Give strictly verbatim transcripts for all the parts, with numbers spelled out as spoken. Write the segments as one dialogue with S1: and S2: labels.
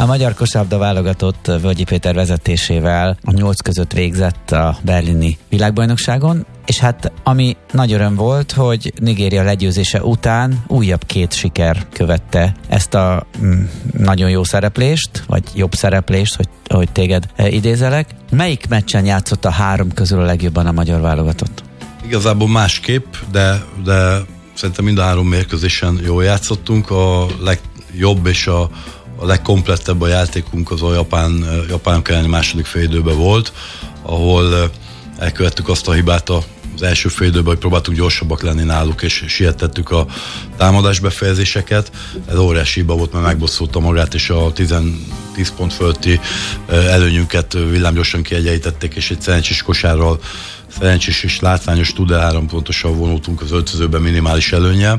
S1: A magyar kosárlabda válogatott Völgyi Péter vezetésével a nyolc között végzett a berlini világbajnokságon, és hát ami nagy öröm volt, hogy Nigéria legyőzése után újabb két siker követte ezt a mm, nagyon jó szereplést, vagy jobb szereplést, hogy, hogy téged e, idézelek. Melyik meccsen játszott a három közül a legjobban a magyar válogatott?
S2: Igazából másképp, de, de szerintem mind a három mérkőzésen jól játszottunk. A legjobb és a, a legkomplettebb a játékunk az a japán, japánok elleni második félidőben volt, ahol elkövettük azt a hibát az első félidőben, hogy próbáltunk gyorsabbak lenni náluk, és sietettük a támadás befejezéseket. Ez óriási hiba volt, mert megbosszulta magát, és a tíz pont fölötti előnyünket villámgyorsan kiegyenlítették, és egy szerencsés kosárral, szerencsés és látványos tud el három pontosan vonultunk az öltözőben minimális előnnyel.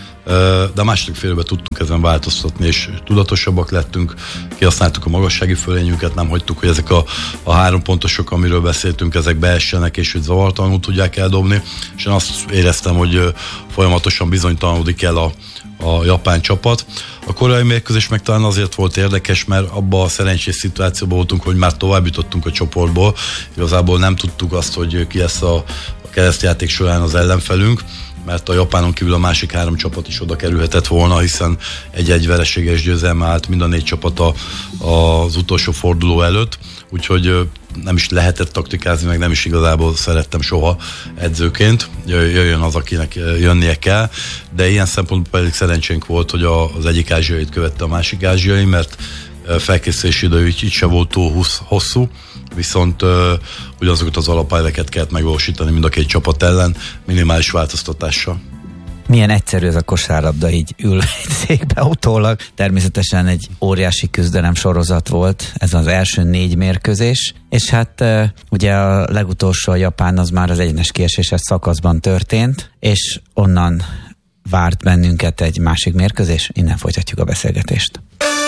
S2: De a második félben tudtunk ezen változtatni, és tudatosabbak lettünk, kihasználtuk a magassági fölényünket, nem hagytuk, hogy ezek a, a három pontosok, amiről beszéltünk, ezek beessenek, és hogy zavartalanul tudják eldobni, és én azt éreztem, hogy folyamatosan bizonytalanodik el a, a japán csapat. A koreai mérkőzés meg talán azért volt érdekes, mert abban a szerencsés szituációban voltunk, hogy már tovább jutottunk a csoportból, igazából nem tudtuk azt, hogy ki lesz a, a keresztjáték során az ellenfelünk, mert a japánon kívül a másik három csapat is oda kerülhetett volna, hiszen egy-egy vereséges győzelme állt mind a négy csapat a, az utolsó forduló előtt, úgyhogy nem is lehetett taktikázni, meg nem is igazából szerettem soha edzőként, jöjjön az, akinek jönnie kell, de ilyen szempontból pedig szerencsénk volt, hogy az egyik ázsiait követte a másik ázsiai, mert felkészülési idő így se volt túl hosszú, viszont uh, ugyanazokat az alapelveket kellett megvalósítani mind a két csapat ellen, minimális változtatással.
S1: Milyen egyszerű ez a kosárlabda, így ül egy székbe utólag. Természetesen egy óriási küzdelem sorozat volt ez az első négy mérkőzés, és hát uh, ugye a legutolsó a Japán az már az egyenes kieséses szakaszban történt, és onnan várt bennünket egy másik mérkőzés, innen folytatjuk a beszélgetést.